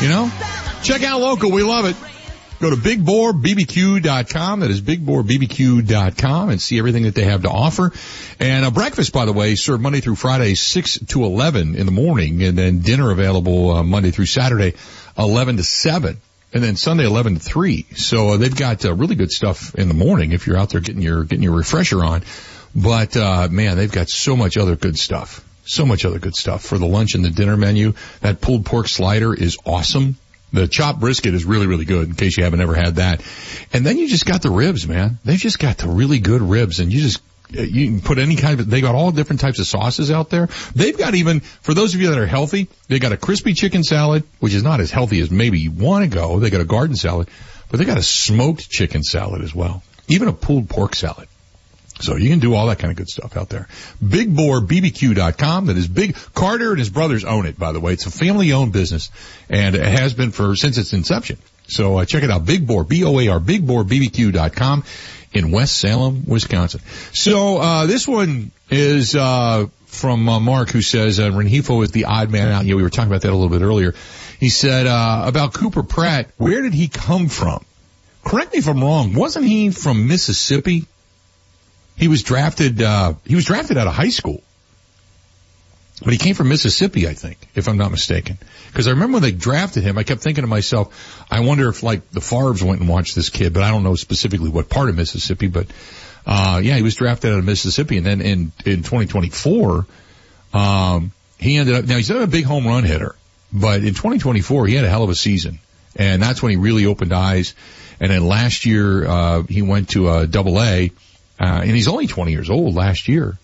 You know? Check out local. We love it. Go to BigBoarBBQ.com. That is BigBoarBBQ.com and see everything that they have to offer. And breakfast, by the way, served Monday through Friday, 6 to 11 in the morning. And then dinner available Monday through Saturday, 11 to 7. And then Sunday, 11 to 3. So they've got really good stuff in the morning if you're out there getting your refresher on. But, man, they've got so much other good stuff. So much other good stuff for the lunch and the dinner menu. That pulled pork slider is awesome. The chopped brisket is really, really good, in case you haven't ever had that. And then you just got the ribs, man. They've just got the really good ribs, and you can put any kind of, they got all different types of sauces out there. They've got even, for those of you that are healthy, they got a crispy chicken salad, which is not as healthy as maybe you want to go. They got a garden salad, but they got a smoked chicken salad as well. Even a pulled pork salad. So you can do all that kind of good stuff out there. BigBoarBBQ.com. That is Big. Carter and his brothers own it, by the way. It's a family-owned business, and it has been since its inception. So check it out. Big Boar, B-O-A-R, BigBoarBBQ.com in West Salem, Wisconsin. So this one is from Mark, who says Rengifo is the odd man out. Yeah, we were talking about that a little bit earlier. He said about Cooper Pratt, where did he come from? Correct me if I'm wrong. Wasn't he from Mississippi? He was drafted out of high school. But he came from Mississippi, I think, if I'm not mistaken. Because I remember when they drafted him, I kept thinking to myself, I wonder if, like, the Favres went and watched this kid, but I don't know specifically what part of Mississippi. But, yeah, he was drafted out of Mississippi. And then in 2024, he ended up, now he's not a big home run hitter, but in 2024, he had a hell of a season. And that's when he really opened eyes. And then last year, he went to Double-A. And he's only 20 years old last year.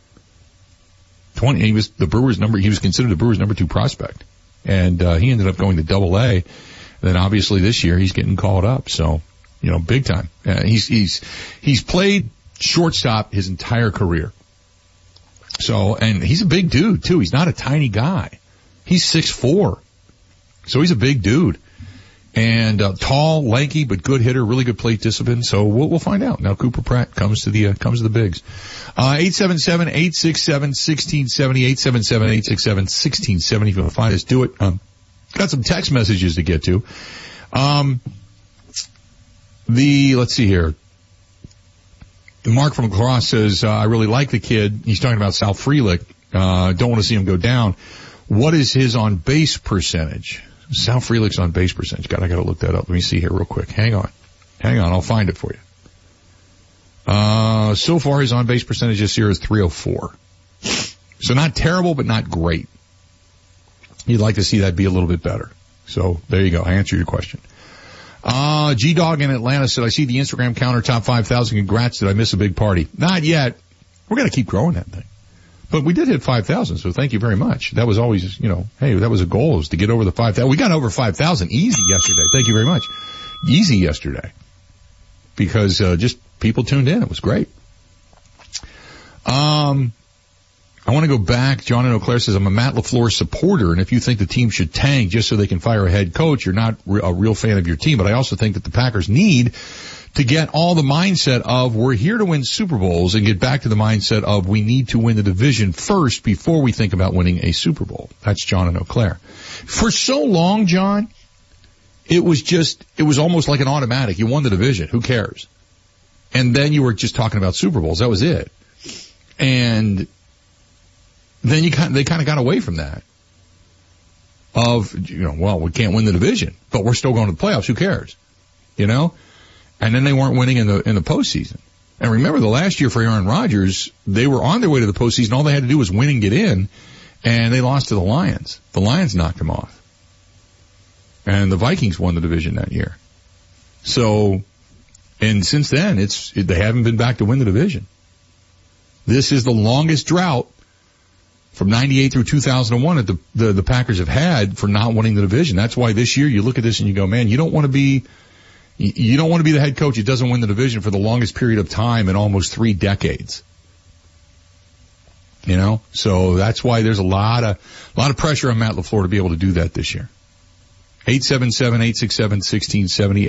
He was considered the Brewers' number 2 prospect. And, he ended up going to Double-A. And then obviously this year he's getting called up. So, you know, big time. He's played shortstop his entire career. So, and he's a big dude too. He's not a tiny guy. He's 6'4". So he's a big dude. And tall, lanky, but good hitter, really good plate discipline. So we'll find out. Now Cooper Pratt comes to the bigs. 877-867-1670, 877-867-1670. If you want to find us, do it. Got some text messages to get to. Let's see here. Mark from Cross says, I really like the kid. He's talking about Sal Frelick. Don't want to see him go down. What is his on base percentage? Sal Frelick's on base percentage. God, I gotta look that up. Let me see here real quick. Hang on. I'll find it for you. So far his on base percentage this year is 304. So not terrible, but not great. You'd like to see that be a little bit better. So there you go. I answered your question. G-Dog in Atlanta said, I see the Instagram counter top 5,000. Congrats. Did I miss a big party? Not yet. We're gonna keep growing that thing. But we did hit 5,000, so thank you very much. That was always, hey, that was a goal, was to get over the 5,000. We got over 5,000 easy yesterday. Thank you very much. Easy yesterday. Because, just people tuned in. It was great. I want to go back. John and Eau Claire says, I'm a Matt LaFleur supporter, and if you think the team should tank just so they can fire a head coach, you're not a real fan of your team. But I also think that the Packers need to get all the mindset of we're here to win Super Bowls and get back to the mindset of we need to win the division first before we think about winning a Super Bowl. That's John and Eau Claire. For so long, John, it was almost like an automatic. You won the division. Who cares? And then you were just talking about Super Bowls. That was it. And then they kind of got away from that. We can't win the division, but we're still going to the playoffs. Who cares? And then they weren't winning in the postseason. And remember the last year for Aaron Rodgers, they were on their way to the postseason. All they had to do was win and get in, and they lost to the Lions. The Lions knocked them off. And the Vikings won the division that year. So, and since then, they haven't been back to win the division. This is the longest drought from 98 through 2001 that the Packers have had for not winning the division. That's why this year you look at this and you go, man, you don't want to be the head coach who doesn't win the division for the longest period of time in almost 3 decades. So that's why there's a lot of pressure on Matt LaFleur to be able to do that this year. 877-867-1670,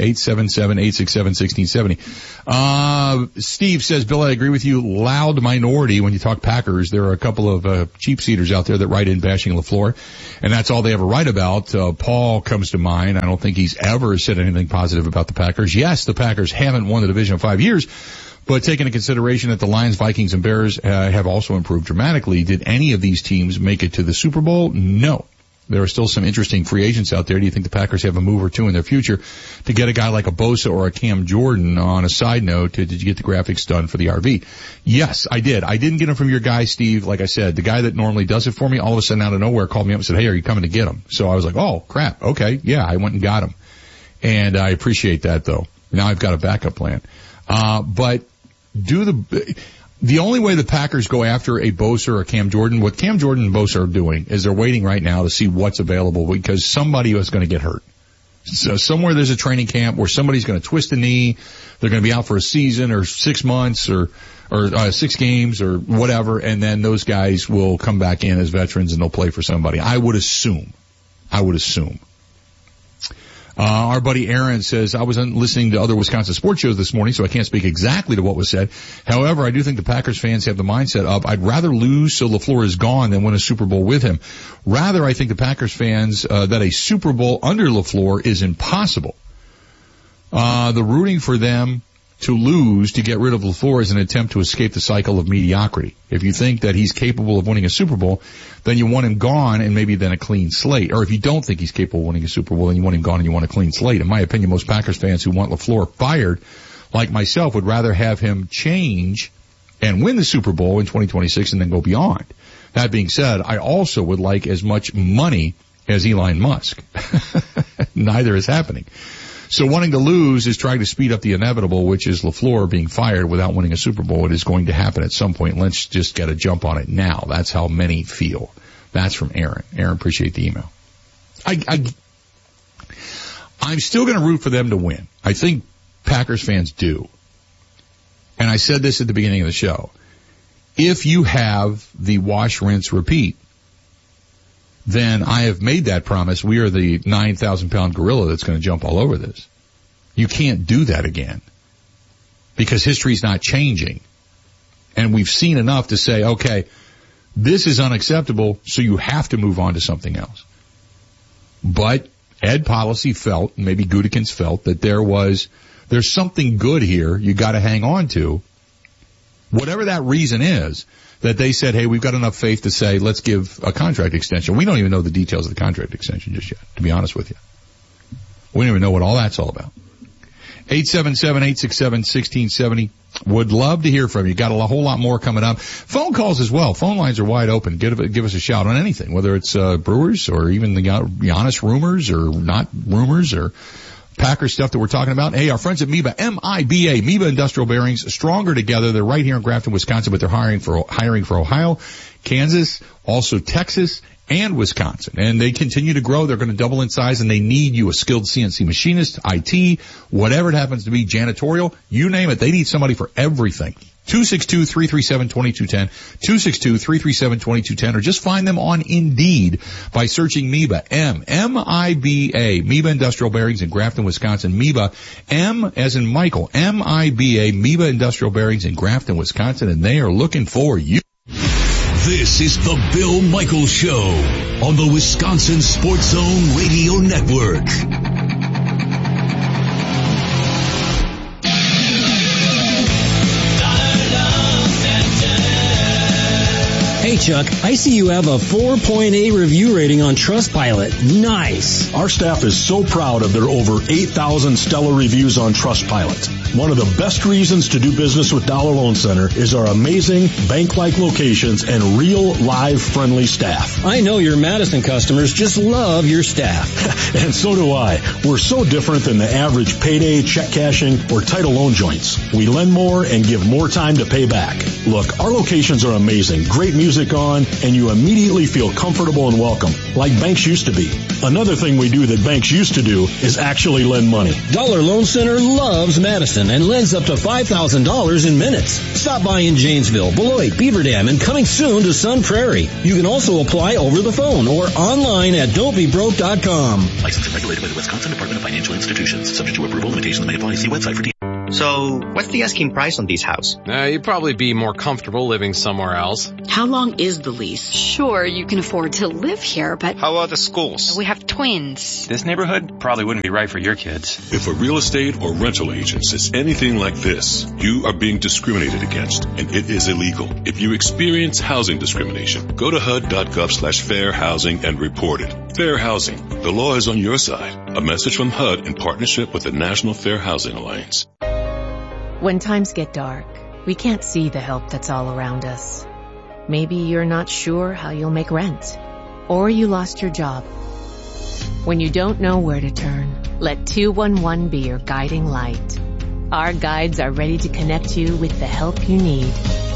877-867-1670. Steve says, Bill, I agree with you. Loud minority when you talk Packers. There are a couple of cheap seaters out there that write in bashing LaFleur, and that's all they ever write about. Paul comes to mind. I don't think he's ever said anything positive about the Packers. Yes, the Packers haven't won the division in 5 years, but taking into consideration that the Lions, Vikings, and Bears have also improved dramatically, did any of these teams make it to the Super Bowl? No. There are still some interesting free agents out there. Do you think the Packers have a move or two in their future to get a guy like a Bosa or a Cam Jordan? On a side note, did you get the graphics done for the RV? Yes, I did. I didn't get them from your guy, Steve. Like I said, the guy that normally does it for me, all of a sudden out of nowhere called me up and said, hey, are you coming to get them? So I was like, oh, crap. Okay. Yeah, I went and got them. And I appreciate that, though. Now I've got a backup plan. But the only way the Packers go after a Bosa or a Cam Jordan, what Cam Jordan and Bosa are doing is they're waiting right now to see what's available because somebody is going to get hurt. So somewhere there's a training camp where somebody's going to twist a knee. They're going to be out for a season or 6 months or 6 games or whatever, and then those guys will come back in as veterans and they'll play for somebody. I would assume. Our buddy Aaron says, I was listening to other Wisconsin sports shows this morning, so I can't speak exactly to what was said. However, I do think the Packers fans have the mindset of, I'd rather lose so LaFleur is gone than win a Super Bowl with him. Rather, I think the Packers fans, that a Super Bowl under LaFleur is impossible. The rooting for them to lose to get rid of LaFleur is an attempt to escape the cycle of mediocrity. If you think that he's capable of winning a Super Bowl, then you want him gone and maybe then a clean slate. Or if you don't think he's capable of winning a Super Bowl, then you want him gone and you want a clean slate. In my opinion, most Packers fans who want LaFleur fired, like myself, would rather have him change and win the Super Bowl in 2026 and then go beyond. That being said, I also would like as much money as Elon Musk. Neither is happening. So wanting to lose is trying to speed up the inevitable, which is LaFleur being fired without winning a Super Bowl. It is going to happen at some point. Let's just get a jump on it now. That's how many feel. That's from Aaron. Aaron, appreciate the email. I'm still going to root for them to win. I think Packers fans do. And I said this at the beginning of the show. If you have the wash, rinse, repeat, then I have made that promise. We are the 9,000-pound gorilla that's going to jump all over this. You can't do that again because history's not changing. And we've seen enough to say, okay, this is unacceptable, so you have to move on to something else. But Ed Policy felt, maybe Gutekunst felt, that there's something good here you got to hang on to. Whatever that reason is, that they said, hey, we've got enough faith to say, let's give a contract extension. We don't even know the details of the contract extension just yet, to be honest with you. We don't even know what all that's all about. 877-867-1670. Would love to hear from you. Got a whole lot more coming up. Phone calls as well. Phone lines are wide open. Give us a shout on anything, whether it's Brewers or even the honest rumors or not rumors or Packer stuff that we're talking about. Hey, our friends at MIBA, M-I-B-A, MIBA Industrial Bearings, stronger together. They're right here in Grafton, Wisconsin, but they're hiring for Ohio, Kansas, also Texas, and Wisconsin. And they continue to grow. They're going to double in size, and they need you, a skilled CNC machinist, IT, whatever it happens to be, janitorial, you name it. They need somebody for everything. 262-337-2210, 262-337-2210, or just find them on Indeed by searching MIBA, M-I-B-A, MIBA Industrial Bearings in Grafton, Wisconsin. MIBA, M as in Michael, M-I-B-A, MIBA Industrial Bearings in Grafton, Wisconsin, and they are looking for you. This is the Bill Michaels Show on the Wisconsin Sports Zone Radio Network. Hey Chuck, I see you have a 4.8 review rating on Trustpilot. Nice. Our staff is so proud of their over 8,000 stellar reviews on Trustpilot. One of the best reasons to do business with Dollar Loan Center is our amazing bank-like locations and real, live, friendly staff. I know your Madison customers just love your staff. And so do I. We're so different than the average payday, check cashing, or title loan joints. We lend more and give more time to pay back. Look, our locations are amazing. Great music on, and you immediately feel comfortable and welcome, like banks used to be. Another thing we do that banks used to do is actually lend money. Dollar Loan Center loves Madison and lends up to $5,000 in minutes. Stop by in Janesville, Beloit, Beaver Dam, and coming soon to Sun Prairie. You can also apply over the phone or online at don'tbebroke.com. Licensed and regulated by the Wisconsin Department of Financial Institutions. Subject to approval, limitations may apply. See website for details. So, what's the asking price on these houses? You'd probably be more comfortable living somewhere else. How long is the lease? Sure, you can afford to live here, but... How about the schools? We have twins. This neighborhood probably wouldn't be right for your kids. If a real estate or rental agent says anything like this, you are being discriminated against, and it is illegal. If you experience housing discrimination, go to HUD.gov/fair housing and report it. Fair housing. The law is on your side. A message from HUD in partnership with the National Fair Housing Alliance. When times get dark, we can't see the help that's all around us. Maybe you're not sure how you'll make rent, or you lost your job. When you don't know where to turn, let 211 be your guiding light. Our guides are ready to connect you with the help you need.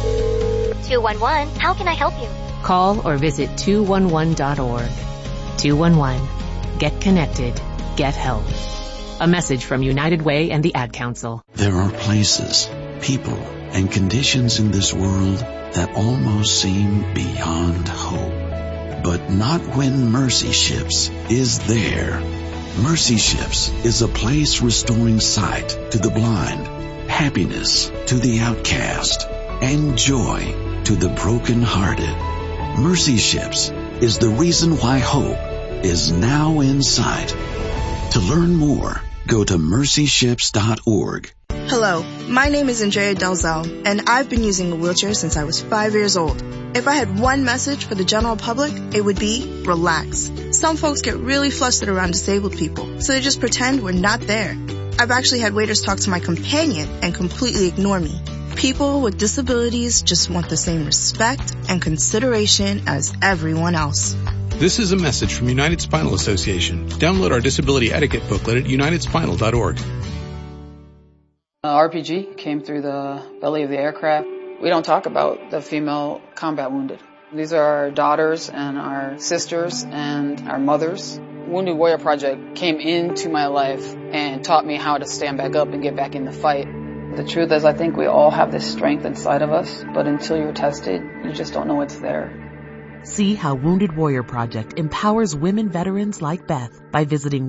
211, how can I help you? Call or visit 211.org. 211. Get connected. Get help. A message from United Way and the Ad Council. There are places, people, and conditions in this world that almost seem beyond hope. But not when Mercy Ships is there. Mercy Ships is a place restoring sight to the blind, happiness to the outcast, and joy to the brokenhearted. Mercy Ships is the reason why hope is now in sight. To learn more, go to mercyships.org. Hello, my name is Andrea Delzell, and I've been using a wheelchair since I was 5 years old. If I had one message for the general public, it would be relax. Some folks get really flustered around disabled people, so they just pretend we're not there. I've actually had waiters talk to my companion and completely ignore me. People with disabilities just want the same respect and consideration as everyone else. This is a message from United Spinal Association. Download our disability etiquette booklet at unitedspinal.org. RPG came through the belly of the aircraft. We don't talk about the female combat wounded. These are our daughters and our sisters and our mothers. Wounded Warrior Project came into my life and taught me how to stand back up and get back in the fight. The truth is, I think we all have this strength inside of us, but until you're tested, you just don't know it's there. See how Wounded Warrior Project empowers women veterans like Beth by visiting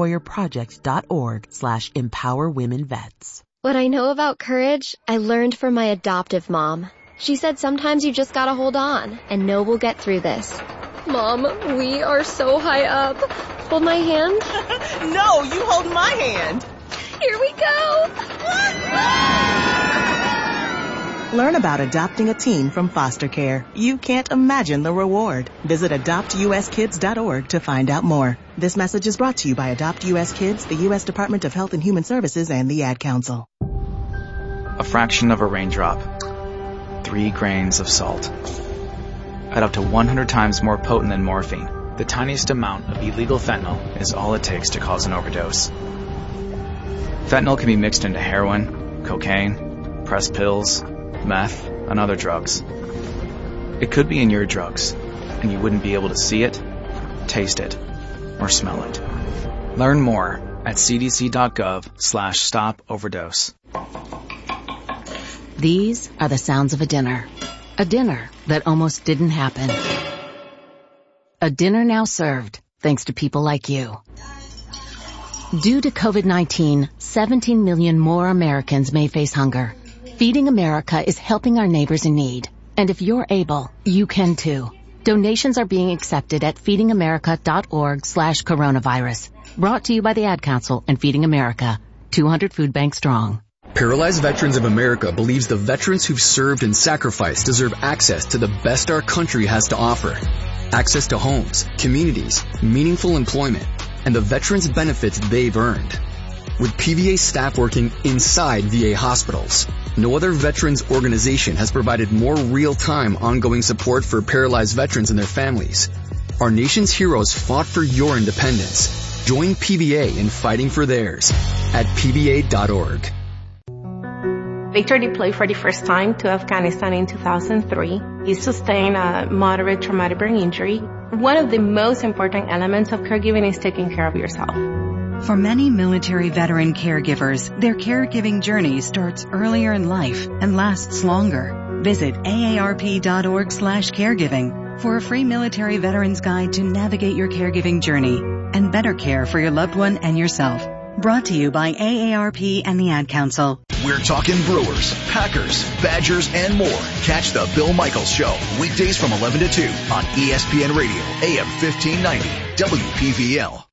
woundedwarriorproject.org/empowerwomenvets. What I know about courage, I learned from my adoptive mom. She said sometimes you just gotta hold on and know we'll get through this. Mom, we are so high up. Hold my hand. No, you hold my hand. Here we go. Learn about adopting a teen from foster care. You can't imagine the reward. Visit adoptuskids.org to find out more. This message is brought to you by Adopt U.S. Kids, the U.S. Department of Health and Human Services, and the Ad Council. A fraction of a raindrop. 3 grains of salt. At up to 100 times more potent than morphine, the tiniest amount of illegal fentanyl is all it takes to cause an overdose. Fentanyl can be mixed into heroin, cocaine, pressed pills, meth, and other drugs. It could be in your drugs, and you wouldn't be able to see it, taste it, or smell it. Learn more at cdc.gov/stop-overdose. These are the sounds of a dinner. A dinner that almost didn't happen. A dinner now served, thanks to people like you. Due to COVID-19, 17 million more Americans may face hunger. Feeding America is helping our neighbors in need. And if you're able, you can too. Donations are being accepted at feedingamerica.org/coronavirus. Brought to you by the Ad Council and Feeding America. 200 food banks strong. Paralyzed Veterans of America believes the veterans who've served and sacrificed deserve access to the best our country has to offer. Access to homes, communities, meaningful employment, and the veterans' benefits they've earned. With PVA staff working inside VA hospitals, no other veterans organization has provided more real-time ongoing support for paralyzed veterans and their families. Our nation's heroes fought for your independence. Join PVA in fighting for theirs at PVA.org. Victor deployed for the first time to Afghanistan in 2003. He sustained a moderate traumatic brain injury. One of the most important elements of caregiving is taking care of yourself. For many military veteran caregivers, their caregiving journey starts earlier in life and lasts longer. Visit aarp.org/caregiving for a free military veterans guide to navigate your caregiving journey and better care for your loved one and yourself. Brought to you by AARP and the Ad Council. We're talking Brewers, Packers, Badgers, and more. Catch the Bill Michaels Show weekdays from 11 to 2 on ESPN Radio, AM 1590, WPVL.